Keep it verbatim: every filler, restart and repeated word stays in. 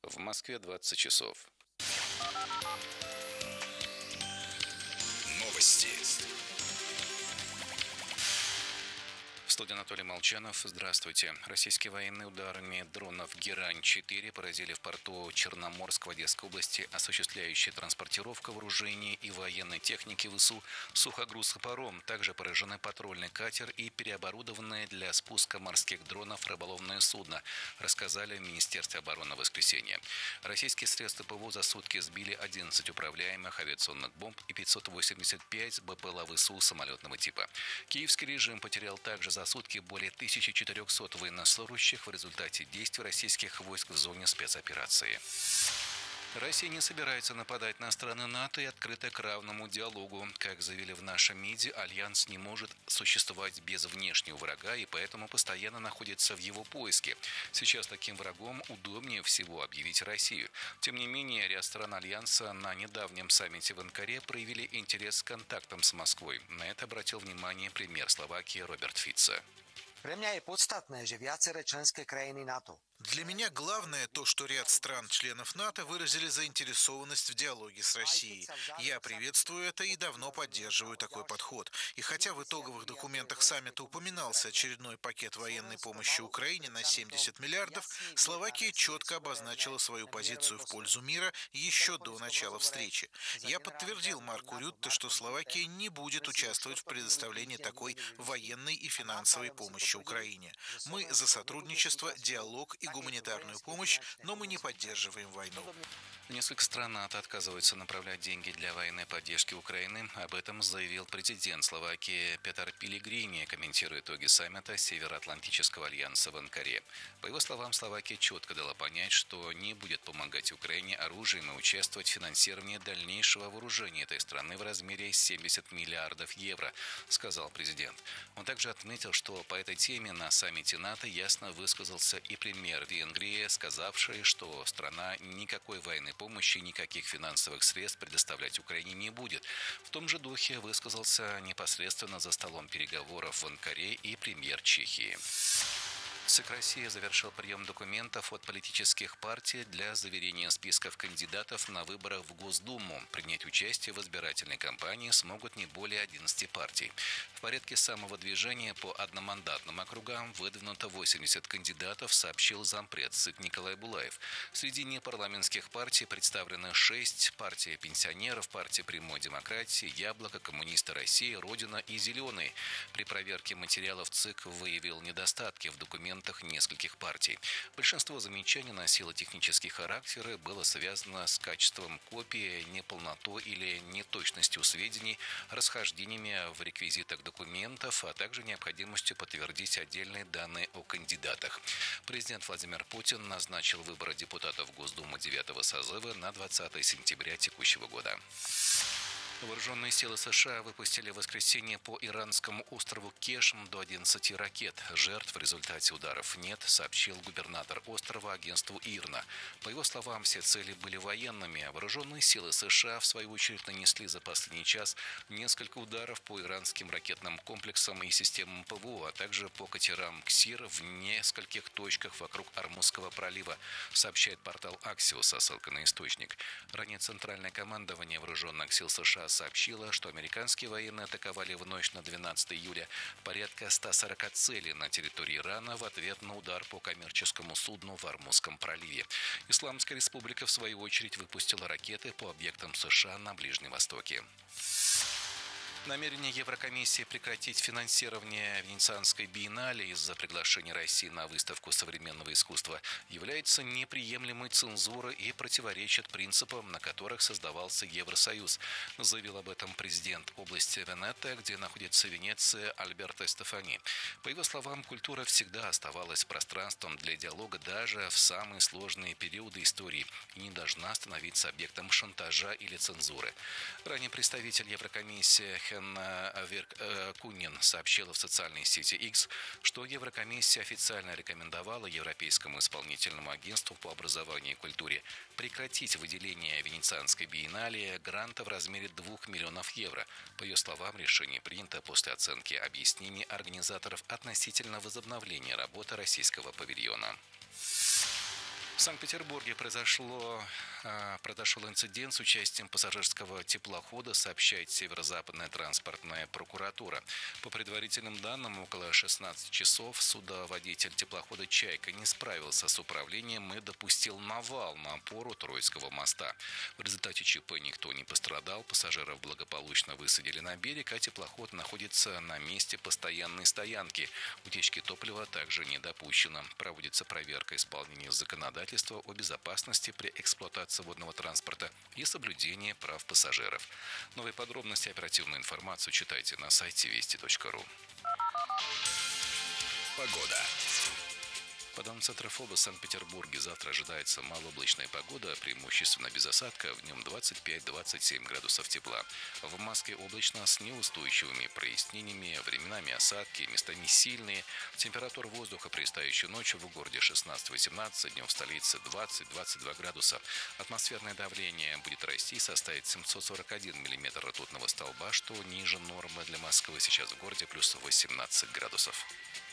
В Москве двадцать часов. Новости. В студии Анатолий Молчанов. Здравствуйте. Российские военные ударами дронов «Герань-четыре» поразили в порту Черноморск в Одесской области, осуществляющие транспортировку вооружений и военной техники ВСУ сухогруз паром. Также поражены патрульный катер и переоборудованные для спуска морских дронов рыболовное судно, рассказали в Министерстве обороны в воскресенье. Российские средства ПВО за сутки сбили одиннадцать управляемых авиационных бомб и пятьсот восемьдесят пять БПЛА ВСУ самолетного типа. Киевский режим потерял также за сутки более тысячи четырехсот военнослужащих в результате действий российских войск в зоне спецоперации. Россия не собирается нападать на страны НАТО и открыта к равному диалогу. Как заявили в нашем МИДе, Альянс не может существовать без внешнего врага и поэтому постоянно находится в его поиске. Сейчас таким врагом удобнее всего объявить Россию. Тем не менее, ряд стран Альянса на недавнем саммите в Анкаре проявили интерес к контактам с Москвой. На это обратил внимание премьер Словакии Роберт Фицо. Pre mňa je podstatné, že viaceré členské krajiny NATO Для меня главное то, что ряд стран-членов НАТО выразили заинтересованность в диалоге с Россией. Я приветствую это и давно поддерживаю такой подход. И хотя в итоговых документах саммита упоминался очередной пакет военной помощи Украине на семьдесят миллиардов, Словакия четко обозначила свою позицию в пользу мира еще до начала встречи. Я подтвердил Марку Рютте, что Словакия не будет участвовать в предоставлении такой военной и финансовой помощи Украине. Мы за сотрудничество, диалог и гуманитарную помощь, но мы не поддерживаем войну. Несколько стран НАТО отказываются направлять деньги для военной поддержки Украины. Об этом заявил президент Словакии Петер Пелегрини, комментируя итоги саммита Североатлантического альянса в Анкаре. По его словам, Словакия четко дала понять, что не будет помогать Украине оружием и участвовать в финансировании дальнейшего вооружения этой страны в размере семьдесят миллиардов евро, сказал президент. Он также отметил, что по этой теме на саммите НАТО ясно высказался и премьер Венгрии, сказавший, что страна никакой военной помощи и никаких финансовых средств предоставлять Украине не будет. В том же духе высказался непосредственно за столом переговоров в Анкаре и премьер Чехии. ЦИК России завершил прием документов от политических партий для заверения списков кандидатов на выборах в Госдуму. Принять участие в избирательной кампании смогут не более одиннадцати партий. В порядке самовыдвижения по одномандатным округам выдвинуто восемьдесят кандидатов, сообщил зампред ЦИК Николай Булаев. Среди непарламентских партий представлены шесть: партия пенсионеров, партия прямой демократии, Яблоко, Коммунисты России, Родина и Зеленые. При проверке материалов ЦИК выявил недостатки в документах нескольких партий. Большинство замечаний носило технический характер и было связано с качеством копии, неполнотой или неточностью сведений, расхождениями в реквизитах документов, а также необходимостью подтвердить отдельные данные о кандидатах. Президент Владимир Путин назначил выборы депутатов Госдумы девятого созыва на двадцатое сентября текущего года. Вооруженные силы США выпустили в воскресенье по иранскому острову Кешм до одиннадцати ракет. Жертв в результате ударов нет, сообщил губернатор острова агентству ИРНА. По его словам, все цели были военными. Вооруженные силы США, в свою очередь, нанесли за последний час несколько ударов по иранским ракетным комплексам и системам ПВО, а также по катерам «Ксир» в нескольких точках вокруг Ормузского пролива, сообщает портал Axios со ссылкой на источник. Ранее Центральное командование вооруженных сил США сообщила, что американские военные атаковали в ночь на двенадцатое июля порядка ста сорока целей на территории Ирана в ответ на удар по коммерческому судну в Ормузском проливе. Исламская республика, в свою очередь, выпустила ракеты по объектам США на Ближнем Востоке. Намерение Еврокомиссии прекратить финансирование Венецианской биеннале из-за приглашения России на выставку современного искусства является неприемлемой цензурой и противоречит принципам, на которых создавался Евросоюз, заявил об этом президент области Венето, где находится Венеция, Альберто Стефани. По его словам, культура всегда оставалась пространством для диалога даже в самые сложные периоды истории и не должна становиться объектом шантажа или цензуры. Ранее представитель Еврокомиссии Хенна Веркунин сообщила в социальной сети X, что Еврокомиссия официально рекомендовала Европейскому исполнительному агентству по образованию и культуре прекратить выделение Венецианской биеннале гранта в размере двух миллионов евро. По ее словам, решение принято после оценки объяснений организаторов относительно возобновления работы российского павильона. Санкт-Петербурге произошло, э, произошел инцидент с участием пассажирского теплохода, сообщает Северо-Западная транспортная прокуратура. По предварительным данным, около шестнадцати часов судоводитель теплохода «Чайка» не справился с управлением и допустил навал на опору Троицкого моста. В результате ЧП никто не пострадал, пассажиров благополучно высадили на берег, а теплоход находится на месте постоянной стоянки. Утечки топлива также не допущено. Проводится проверка исполнения законодательства о безопасности при эксплуатации водного транспорта и соблюдении прав пассажиров. Новые подробности и оперативную информацию читайте на сайте вести точка ру. Погода. По данным Центрофоба, в Санкт-Петербурге завтра ожидается малооблачная погода, преимущественно без осадков, днем двадцать пять - двадцать семь градусов тепла. В Москве облачно с неустойчивыми прояснениями, временами осадки, местами сильные. Температура воздуха предстоящей ночью в городе шестнадцать - восемнадцать, днем в столице двадцать - двадцать два градуса. Атмосферное давление будет расти и составить семьсот сорок один миллиметр ртутного столба, что ниже нормы для Москвы. Сейчас в городе плюс восемнадцать градусов.